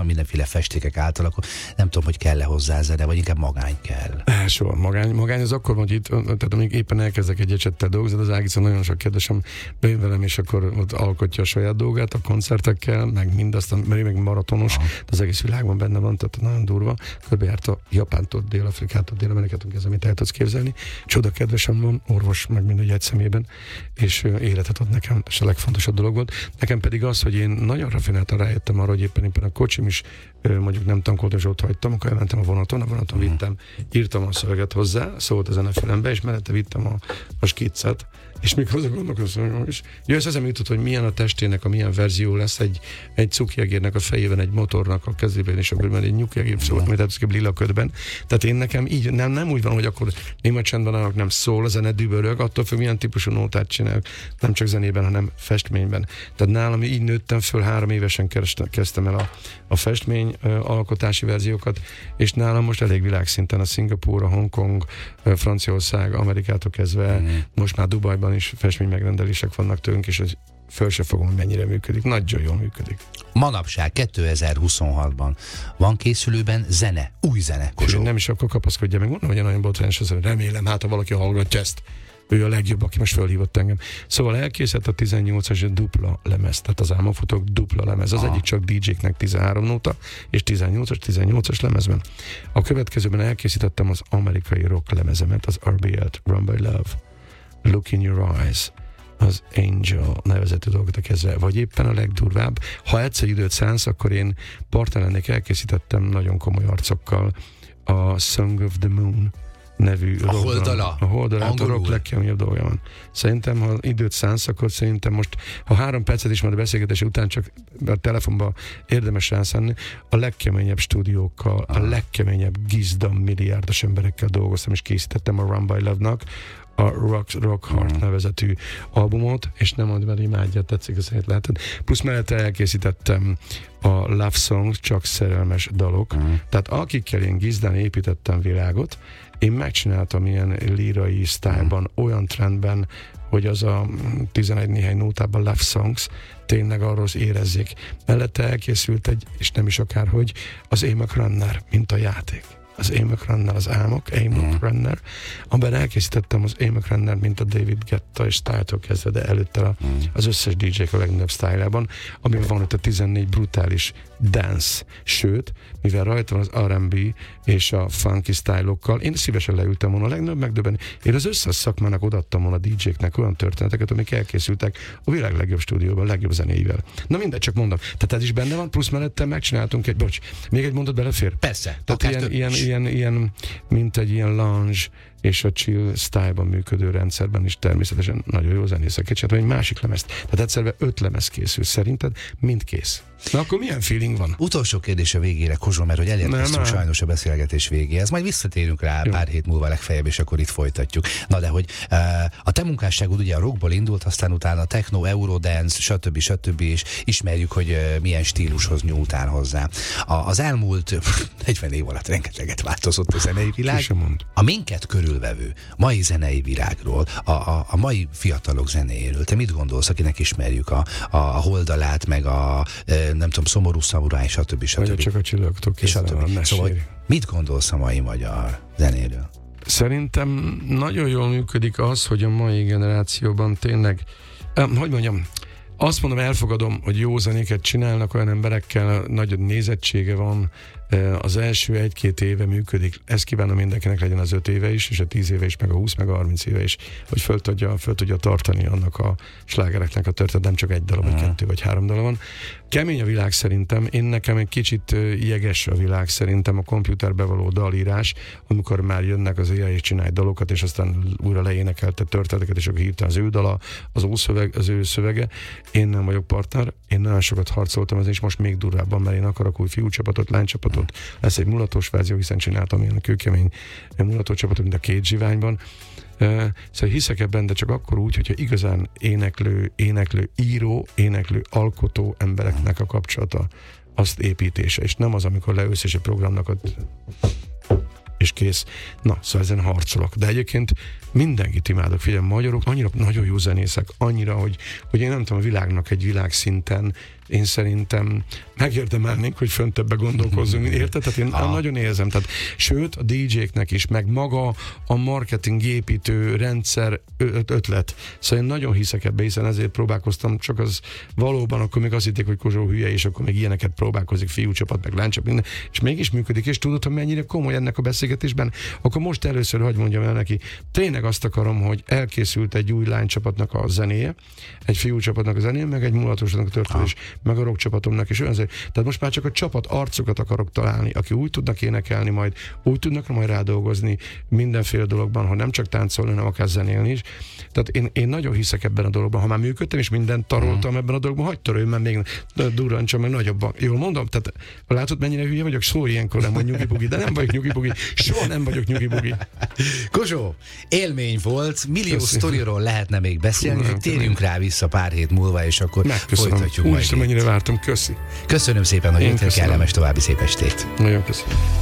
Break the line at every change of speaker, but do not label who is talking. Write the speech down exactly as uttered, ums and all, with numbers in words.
mindenféle festékek által, akkor nem tudom, hogy kell-e hozzá zene, vagy inkább magány kell.
Soha, magány, magány az akkor, hogy itt, tehát amíg éppen elkezdek egy ecsettel dolgozni, az Ágica nagyon sok kérdésem bejön velem, és akkor ott alkotja a saját dolgát a koncertekkel, meg mindazt, mert meg maratonos, aha, az egész világban benne van, tehát nagyon durva. Körbejárt a Japántól, Dél-Afrikától, Dél-Amerikától, ez, amit el tudsz képzelni. Csoda kedvesem van, orvos, meg mindegy egy szemében, és életet ad nekem, és a legfontosabb dolog volt. Nekem pedig az, hogy én nagyon rafináltan rájöttem arra, hogy éppen, éppen a kocsim is mondjuk nem tankoltam, és ott hagytam, akkor elmentem a vonaton, a vonaton uh-huh. vittem, írtam a szöveget hozzá, szólt a zenefülembe, és mellette vittem a, a skiccet, és mikor azok gondolkozom, és jössz eszembe jutott, hogy milyen a testének, a milyen verzió lesz egy, egy cukiegérnek a fejében, egy motornak a kezében, és akkor egy nyukiegér szólt, mert tehát lila ködben. Tehát én nekem így, nem, nem úgy van, hogy akkor néma csendben állok, nem szól, a zene dübörög, attól függ, milyen típusú nótát csinálok, nem csak zenében, hanem festményben. Tehát nálam így nőttem föl, három évesen kezdtem el a, a festmény alkotási verziókat, és nálam most elég világszinten a Szingapúr, a Hongkong, Franciaország, Amerikától kezdve, mm. most már Dubajban is festmény megrendelések vannak tőlünk, és hogy föl se fogom, hogy mennyire működik. Nagyon jól működik.
Manapság kétezer-huszonhatban van készülőben zene, új zene.
Én nem is akkor kapaszkodja meg, mondom, hogy nagyon botrányos, remélem, hát ha valaki hallgatja ezt, ő a legjobb, aki most felhívott engem. Szóval elkészített a tizennyolcas dupla lemez, tehát az Álmomfutók dupla lemez. Az ah. egyik csak dé jéknek tizenhárom nóta, és tizennyolcas, tizennyolcas lemezben. A következőben elkészítettem az amerikai rock lemezemet, az er bé el-t, Run by Love, Look in Your Eyes, az Angel nevezetű dolgot kezdve, vagy éppen a legdurvább. Ha egyszer időt szánsz, akkor én partnerennék elkészítettem nagyon komoly arcokkal a Song of the Moon nevű
a holdala.
A holdalát, a rock legkeményebb dolga van. Szerintem, ha időt szánsz, akkor szerintem most, ha három percet is már a beszélgetés után csak a telefonba érdemes ránszánni, a legkeményebb stúdiókkal, ah. a legkeményebb gizda milliárdos emberekkel dolgoztam, és készítettem a Run by Love-nak a Rock, Rock Heart mm. nevezetű albumot, és nem ad, mert imádja, tetszik, azt lehetett. Plusz mellette elkészítettem a Love Songs, csak szerelmes dalok. Mm. Tehát akikkel én gizdán építettem világot, én megcsináltam ilyen lírai sztájlban, mm. olyan trendben, hogy az a tizenegy néhány nótában Love Songs tényleg arról érezzék. Mellette elkészült egy, és nem is akárhogy, az Amok Runner, mint a játék. Az Amok Runner, az álmok, Amok mm. Runner, amiben elkészítettem az Amok Runner, mint a David Guetta és Style-től kezdve, de előtte a, mm. az összes dé jék a legnagyobb style-ában, amiben van ott a tizennégy brutális dance, sőt, mivel rajta van az er and bé és a funky style-okkal, én szívesen leültem volna a legnagyobb megdöbbenni. Én az összes szakmának odaadtam volna a dé jéknek olyan történeteket, amik elkészültek a világ legjobb stúdióban, a legjobb zenéivel. Na mindegy, csak mondom. Tehát ez is benne van, plusz mellette megcsináltunk egy, bocs, még egy mondat belefér?
Persze.
Tehát ilyen, ilyen, ilyen, ilyen, mint egy ilyen lounge és a chill style-ban működő rendszerben is természetesen nagyon jó zenészeket csináltam, egy másik lemezt. Tehát egyszerűen öt lemez készül. Szerinted mind kész. Na akkor milyen feeling van?
Utolsó kérdés a végére, Kozsó, mert hogy elérkeztünk sajnos a beszélgetés végéhez. Majd visszatérünk rá jó. Pár hét múlva legfeljebb, és akkor itt folytatjuk. Na de hogy uh, a te munkásságod ugye a rockból indult, aztán utána techno, eurodance, stb. stb. És ismerjük, hogy uh, milyen stílushoz nyúltál hozzá. A, az elmúlt negyven év alatt rengeteget változott a zenei világ. A minket körülvevő mai zenei világról, a, a, a mai fiatalok zenéjéről. Te mit gondolsz, akinek ismerjük a, a, a holdalát, meg a nem tudom, szomorú szamuráj, stb. stb.
Vagy csak a csillagoktól készül.
Szóval mit gondolsz a mai magyar zenéről?
Szerintem nagyon jól működik az, hogy a mai generációban tényleg, eh, hogy mondjam, azt mondom, elfogadom, hogy jó zenéket csinálnak olyan emberekkel, nagy nézettsége van, az első egy-két éve működik. Ezt kívánom mindenkinek, legyen az öt éve is, és a tíz éve is, meg a húsz, meg a harminc éve is, hogy föl tudja, föl tudja tartani annak a slágereknek a történet, nem csak egy dal, vagy kettő, vagy három dal van. Kemény a világ szerintem, én nekem egy kicsit jeges a világ szerintem, a komputerbe való dalírás, amikor már jönnek az á i és csinálj dalokat, és aztán újra leénekelte történeteket, és akkor hirtelen az ő dala, az, ő szöveg, az ő szövege. Én nem vagyok partner, én nagyon sokat harcoltam ezen, és most még durvábban, mert én akarok új fiúcsapatot, lánycsapatot, lesz egy mulatos verzió, hiszen csináltam ilyen kőkemény mulatócsapatot, mint a két zsiványban. Uh, szóval hiszek ebben, de csak akkor úgy, hogyha igazán éneklő, éneklő, író, éneklő, alkotó embereknek a kapcsolata, azt építése, és nem az, amikor leülsz és egy programnak ott és kész. Na, szóval ezen harcolok. De egyébként mindenkit imádok. Figyelj, magyarok annyira nagyon jó zenészek, annyira, hogy, hogy én nem tudom, a világnak egy világszinten én szerintem megérdemelnénk, hogy föntebbe gondolkozzunk, érted? Tehát én ah. nagyon érzem. Tehát, sőt, a dé jéknek is, meg maga a marketing építő rendszer ötlet. Szóval én nagyon hiszek ebbe, hiszen ezért próbálkoztam, csak az valóban, akkor még azt hitték, hogy Kozsó hülye, és akkor még ilyeneket próbálkozik, fiúcsapat, meg lánycsapat, minden, és mégis működik, és tudod, hogy mennyire komoly ennek a beszélgetésben, akkor most először hadd mondjam el neki, tényleg azt akarom, hogy elkészült egy új lánycsapatnak a zenéje, egy fiúcsapatnak a zenéje, meg egy mulatosnak a történés, meg a rock csapatomnak is olyan. Tehát most már csak a csapat arcokat akarok találni, aki úgy tudnak énekelni majd, úgy tudnak majd rádolgozni mindenféle dologban, ha nem csak táncolni, hanem akár zenélni is. Tehát én, én nagyon hiszek ebben a dologban. Ha már működtem, és mindent taroltam mm. ebben a dologban, hagyj taroljon, mert még durrancsa, meg nagyobban. Jól mondom? Tehát látod, mennyire hülye vagyok? Szó ilyenkor nem, hogy nyugi-bugi, de nem vagyok nyugi-bugi. Soha nem vagyok nyugi-bugi.
Kozsó, élmény volt, millió Köszönöm. Sztoriról lehetne még beszélni, hogy térjünk rá vissza pár hét múlva, és akkor folytatjuk majd.
Úristen, mennyire vártam, köszi.
Köszönöm szépen, hogy jöttél, kellemes további szép estét.
Nagyon köszönöm.